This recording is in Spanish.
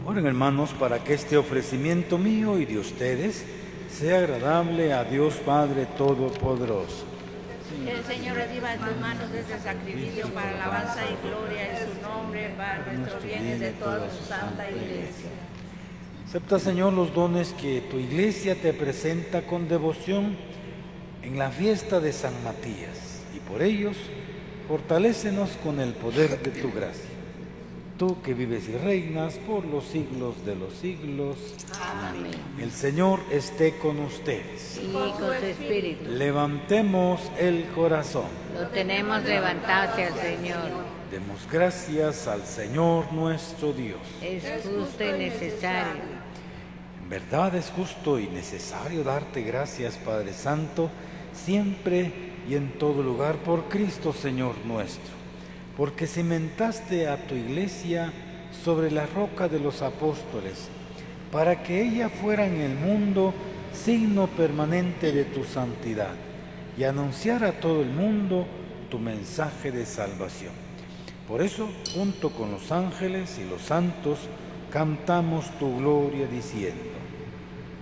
Oren, hermanos, para que este ofrecimiento mío y de ustedes sea agradable a Dios Padre Todopoderoso. Que el Señor reciba en tus manos este sacrificio para alabanza y gloria en su nombre, para nuestro bien y de toda su santa iglesia. Acepta, Señor, los dones que tu iglesia te presenta con devoción en la fiesta de San Matías, y por ellos fortalécenos con el poder de tu gracia. Tú que vives y reinas por los siglos de los siglos. Amén. El Señor esté con ustedes. Y con su espíritu. Levantemos el corazón. Lo tenemos levantado hacia el Señor. Demos gracias al Señor nuestro Dios. Es justo y necesario. En verdad es justo y necesario darte gracias, Padre Santo, siempre y en todo lugar por Cristo, Señor nuestro, porque cimentaste a tu iglesia sobre la roca de los apóstoles, para que ella fuera en el mundo signo permanente de tu santidad y anunciara a todo el mundo tu mensaje de salvación. Por eso, junto con los ángeles y los santos, cantamos tu gloria diciendo: